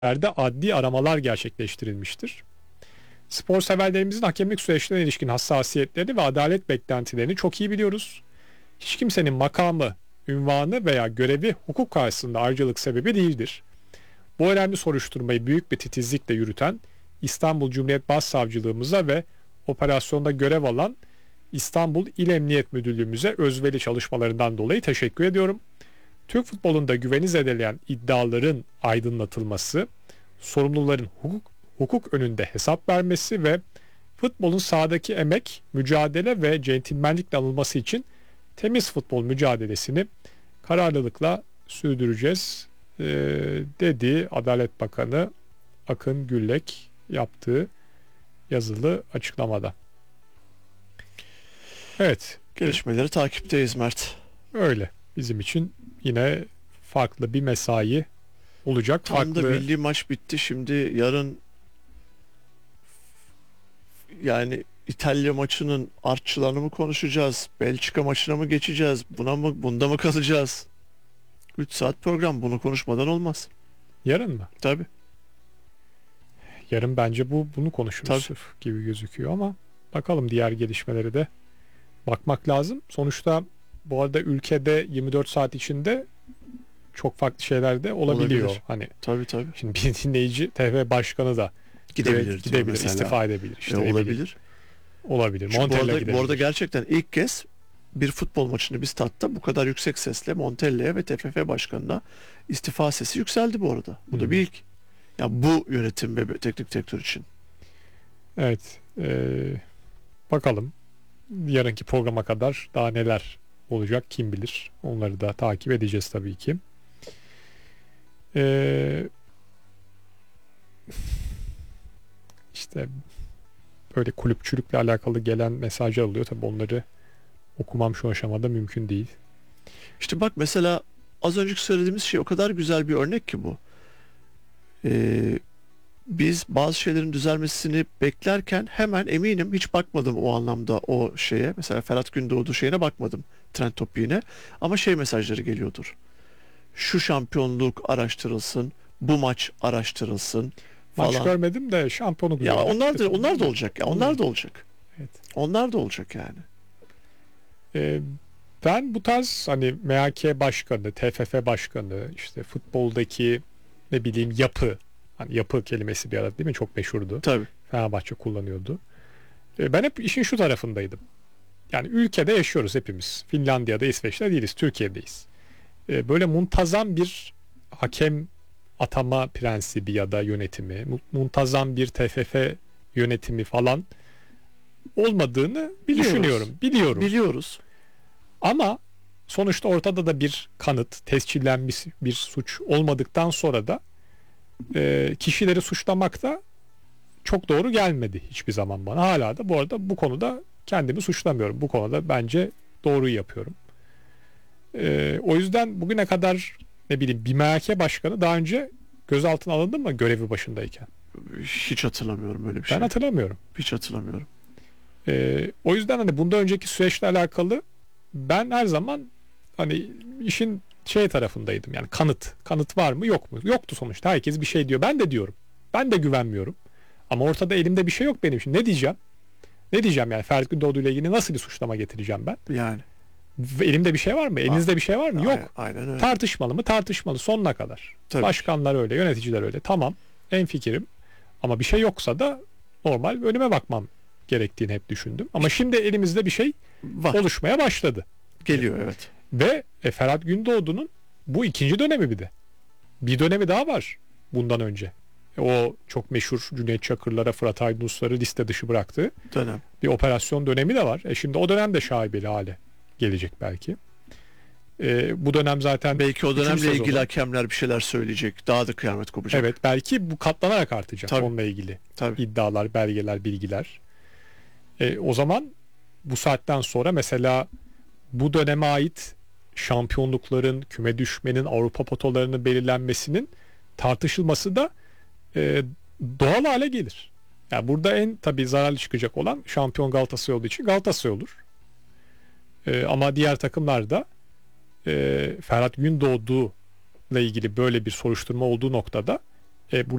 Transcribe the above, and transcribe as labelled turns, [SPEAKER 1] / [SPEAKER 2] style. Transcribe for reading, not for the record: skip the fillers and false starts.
[SPEAKER 1] adli aramalar gerçekleştirilmiştir. Spor severlerimizin hakemlik süreçlerine ilişkin hassasiyetlerini ve adalet beklentilerini çok iyi biliyoruz. Hiç kimsenin makamı, ünvanı veya görevi hukuk karşısında ayrıcalık sebebi değildir. Bu önemli soruşturmayı büyük bir titizlikle yürüten İstanbul Cumhuriyet Başsavcılığımıza ve operasyonda görev alan İstanbul İl Emniyet Müdürlüğümüze özveri çalışmalarından dolayı teşekkür ediyorum. Türk futbolunda güveni zedeleyen iddiaların aydınlatılması, sorumluların hukuk önünde hesap vermesi ve futbolun sahadaki emek, mücadele ve centilmenlikle alınması için temiz futbol mücadelesini kararlılıkla sürdüreceğiz, dedi Adalet Bakanı Akın Güllek yaptığı yazılı açıklamada. Evet.
[SPEAKER 2] Gelişmeleri takipteyiz Mert.
[SPEAKER 1] Öyle. Bizim için yine farklı bir mesai olacak.
[SPEAKER 2] Tam da milli maç bitti. Şimdi yarın yani İtalya maçının artçılarını mı konuşacağız? Belçika maçına mı geçeceğiz? Bunda mı kalacağız? 3 saat program, bunu konuşmadan olmaz.
[SPEAKER 1] Yarın mı?
[SPEAKER 2] Tabii.
[SPEAKER 1] Yarın bence bunu konuşuruz gibi gözüküyor ama bakalım, diğer gelişmeleri de bakmak lazım. Sonuçta bu arada ülkede 24 saat içinde çok farklı şeyler de olabiliyor.
[SPEAKER 2] Olabilir.
[SPEAKER 1] Hani
[SPEAKER 2] Tabii.
[SPEAKER 1] şimdi bir dinleyici TFF başkanı da gidebilir, istifa edebilir. İşte
[SPEAKER 2] olabilir.
[SPEAKER 1] Olabilir.
[SPEAKER 2] Montella gidebilir. Bu arada gerçekten ilk kez bir futbol maçını bir statta bu kadar yüksek sesle Montella'ya ve TFF başkanına istifa sesi yükseldi bu arada. Bu da bir ilk. Ya bu yönetim ve teknik direktör için.
[SPEAKER 1] Evet. Bakalım. Yarınki programa kadar daha neler olacak kim bilir. Onları da takip edeceğiz tabii ki. İşte böyle kulüpçülükle alakalı gelen mesajlar oluyor. Tabii onları okumam şu aşamada mümkün değil.
[SPEAKER 2] İşte bak mesela az önceki söylediğimiz şey o kadar güzel bir örnek ki bu. Biz bazı şeylerin düzelmesini beklerken hemen eminim, hiç bakmadım o anlamda o şeye. Mesela Ferhat Gündoğdu şeyine bakmadım, trend topiğine. Ama şey mesajları geliyordur. Şu şampiyonluk araştırılsın, bu maç araştırılsın falan.
[SPEAKER 1] Maç görmedim de şampiyonluk.
[SPEAKER 2] Ya onlar da olacak ya. Onlar da olacak.
[SPEAKER 1] Evet.
[SPEAKER 2] Onlar da olacak yani.
[SPEAKER 1] Ben bu tarz hani MHK başkanı, TFF başkanı, işte futboldaki ne bileyim yapı, hani yapı kelimesi bir arada değil mi? Çok meşhurdu.
[SPEAKER 2] Tabii.
[SPEAKER 1] Fenerbahçe kullanıyordu. Ben hep işin şu tarafındaydım. Yani ülkede yaşıyoruz hepimiz. Finlandiya'da, İsveç'te değiliz. Türkiye'deyiz. Böyle muntazam bir hakem atama prensibi ya da yönetimi, muntazam bir TFF yönetimi falan olmadığını düşünüyorum.
[SPEAKER 2] Biliyoruz.
[SPEAKER 1] Ama sonuçta ortada da bir kanıt, tescillenmiş bir suç olmadıktan sonra da kişileri suçlamak da çok doğru gelmedi hiçbir zaman bana. Hala da bu arada bu konuda kendimi suçlamıyorum. Bu konuda bence doğruyu yapıyorum. O yüzden bugüne kadar ne bileyim bir MHK başkanı daha önce gözaltına alındı mı görevi başındayken?
[SPEAKER 2] Hiç hatırlamıyorum öyle bir şey.
[SPEAKER 1] Ben hatırlamıyorum.
[SPEAKER 2] Hiç hatırlamıyorum.
[SPEAKER 1] O yüzden hani bundan önceki süreçle alakalı ben her zaman hani işin şey tarafındaydım. Yani kanıt var mı yok mu? Yoktu sonuçta. Herkes bir şey diyor. Ben de diyorum. Ben de güvenmiyorum. Ama ortada elimde bir şey yok benim için. Ne diyeceğim? Ne diyeceğim yani? Ferdi Gündoğdu ile ilgili nasıl bir suçlama getireceğim ben?
[SPEAKER 2] Yani.
[SPEAKER 1] Elimde bir şey var mı? Elinizde bir şey var mı? Yok.
[SPEAKER 2] Aynen öyle.
[SPEAKER 1] Tartışmalı mı? Tartışmalı sonuna kadar.
[SPEAKER 2] Tabii.
[SPEAKER 1] Başkanlar öyle, yöneticiler öyle. Tamam. En fikrim. Ama bir şey yoksa da normal önüme bakmam gerektiğini hep düşündüm. Ama şimdi elimizde bir şey oluşmaya başladı.
[SPEAKER 2] Geliyor evet.
[SPEAKER 1] Ve Ferhat Gündoğdu'nun bu ikinci dönemi bir de. Bir dönemi daha var bundan önce. O çok meşhur Cüneyt Çakırlara, Fırat Aydınusları liste dışı bıraktığı
[SPEAKER 2] dönem.
[SPEAKER 1] Bir operasyon dönemi de var. Şimdi o dönem de şaibeli hale gelecek belki. Bu dönem zaten
[SPEAKER 2] belki o dönemle ilgili hakemler bir şeyler söyleyecek. Daha da kıyamet kopacak.
[SPEAKER 1] Evet, belki bu katlanarak artacak.
[SPEAKER 2] Tabii.
[SPEAKER 1] Onunla ilgili
[SPEAKER 2] Tabii.
[SPEAKER 1] iddialar, belgeler, bilgiler. O zaman bu saatten sonra mesela bu döneme ait şampiyonlukların, küme düşmenin, Avrupa potalarının belirlenmesinin tartışılması da doğal hale gelir. Yani burada en tabii zararlı çıkacak olan şampiyon Galatasaray olduğu için Galatasaray olur. Ama diğer takımlar da Ferhat Gündoğdu ile ilgili böyle bir soruşturma olduğu noktada burada